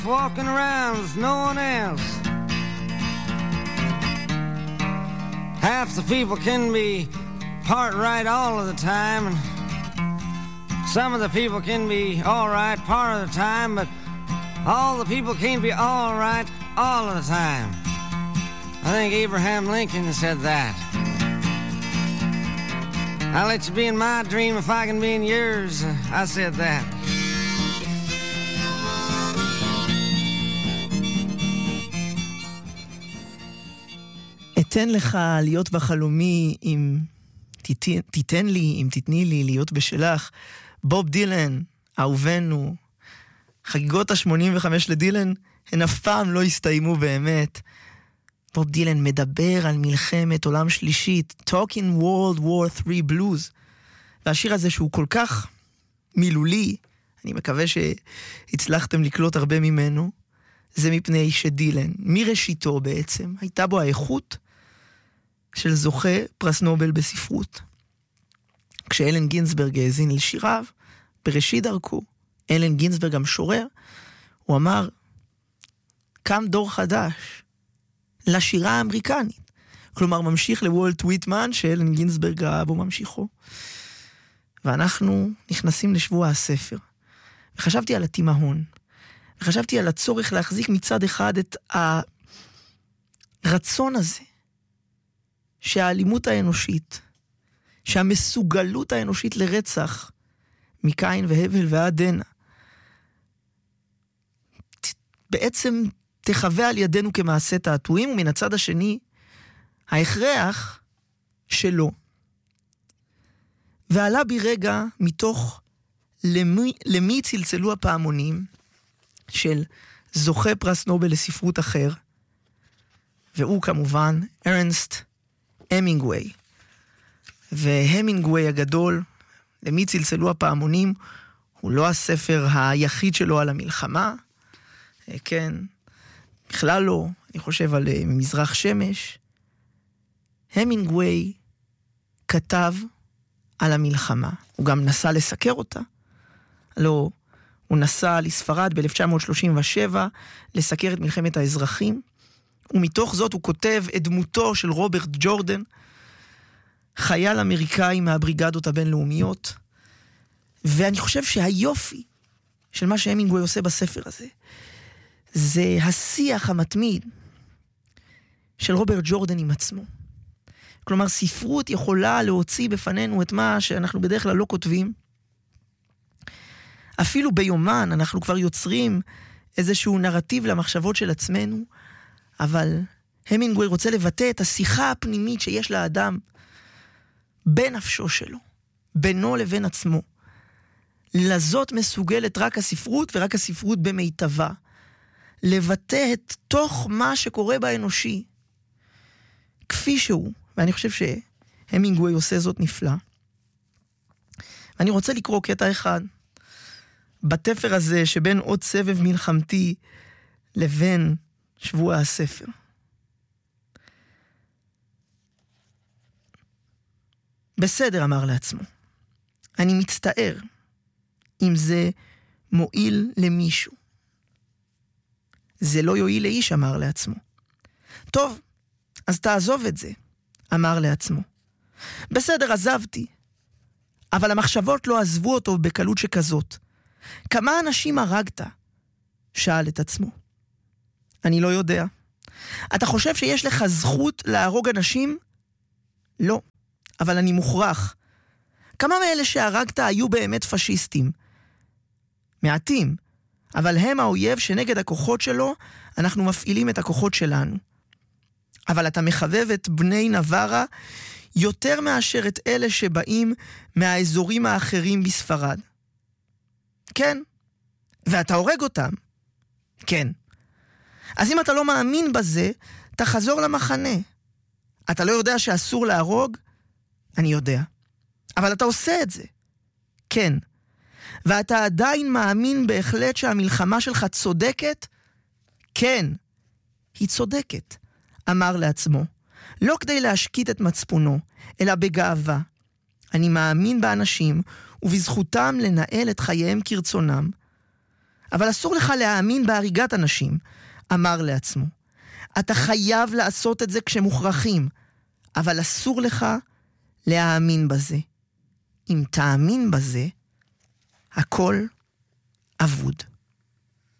walking around with no one else. Half the people can be part right all of the time, and some of the people can be all right part of the time, but all the people can't be all right all of the time. I think Abraham Lincoln said that. I'll let you be in my dream if I can be in yours. I said that. אתן לך להיות בחלומי אם תיתן לי, אם תתני לי להיות בשלך. בוב דילן, אהובנו. חגיגות ה-85 לדילן הן אף פעם לא הסתיימו באמת. בוב דילן מדבר על מלחמת עולם שלישית, Talking World War III Blues. והשיר הזה שהוא כל כך מילולי, אני מקווה שהצלחתם לקלוט הרבה ממנו, זה מפני שדילן, מראשיתו בעצם, הייתה בו האיכות של זוכה פרס נובל בספרות. כשאלן גינסברג האזין לשיריו, בראשית דרכו, אלן גינסברג המשורר, הוא אמר, קם דור חדש לשירה האמריקנית. כלומר, ממשיך לוולט וויטמן, שאלן גינסברג ראה בו ממשיכו. ואנחנו נכנסים לשבוע הספר. וחשבתי על התימהון. וחשבתי על הצורך להחזיק מצד אחד את הרצון הזה, שהאלימות האנושית, שהמסוגלות האנושית לרצח, מקין והבל ועד דנה, בעצם תחווה על ידינו כמעשה תעתועים, ומן הצד השני, ההכרח שלו. ועלה בי רגע מתוך למי צלצלו הפעמונים של זוכה פרס נובל לספרות אחר, והוא כמובן ארנסט המינגווי. והמינגווי הגדול, למי צלצלו הפעמונים, הוא לא הספר היחיד שלו על המלחמה, כן, בכלל לא, אני חושב על מזרח שמש. המינגווי כתב על המלחמה, הוא גם נסע לסקר אותה, לא, הוא נסע לספרד ב-1937 לסקר את מלחמת האזרחים, ומתוך זאת הוא כותב את דמותו של רוברט ג'ורדן, חייל אמריקאי מהבריגדות הבינלאומיות, ואני חושב שהיופי של מה שהמינגווי עושה בספר הזה, זה השיח המתמיד של רוברט ג'ורדן עם עצמו. כלומר, ספרות יכולה להוציא בפנינו את מה שאנחנו בדרך כלל לא כותבים. אפילו ביומן אנחנו כבר יוצרים איזשהו נרטיב למחשבות של עצמנו, אבל המינגווי רוצה לבטא את השיחה הפנימית שיש לאדם בנפשו שלו, בינו לבין עצמו. לזאת מסוגלת רק הספרות, ורק הספרות במיטבה. לבטא את תוך מה שקורה באנושי, כפי שהוא, ואני חושב שהמינגווי עושה זאת נפלא. ואני רוצה לקרוא קטע אחד, בתפר הזה שבין עוד סבב מלחמתי לבין שבוע הספר. בסדר, אמר לעצמו, אני מצטער אם זה מועיל למישהו. זה לא יועיל לאיש, אמר לעצמו. טוב, אז תעזוב את זה, אמר לעצמו. בסדר, עזבתי. אבל המחשבות לא עזבו אותו בקלות שכזאת. כמה אנשים הרגת? שאל את עצמו. אני לא יודע. אתה חושב שיש לך זכות להרוג אנשים? לא, אבל אני מוכרח. כמה מאלה שהרגת היו באמת פשיסטים? מעטים. אבל הם האויב שנגד הכוחות שלו, אנחנו מפעילים את הכוחות שלנו. אבל אתה מחבב את בני נברה יותר מאשר את אלה שבאים מהאזורים האחרים בספרד. כן. ואתה הורג אותם. כן. אז אם אתה לא מאמין בזה, תחזור למחנה. אתה לא יודע שאסור להרוג? אני יודע. אבל אתה עושה את זה. כן. ואתה עדיין מאמין בהחלט שהמלחמה שלך צודקת? כן, היא צודקת, אמר לעצמו. לא כדי להשקיט את מצפונו, אלא בגאווה. אני מאמין באנשים, ובזכותם לנהל את חייהם כרצונם. אבל אסור לך להאמין בהריגת אנשים, אמר לעצמו. אתה חייב לעשות את זה כשמוכרחים, אבל אסור לך להאמין בזה. אם תאמין בזה, הכל אבוד.